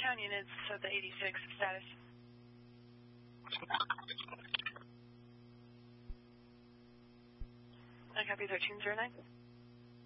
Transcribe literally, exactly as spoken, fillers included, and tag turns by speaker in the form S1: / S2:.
S1: Town units at the eighty-six status. I copy thirteen zero nine.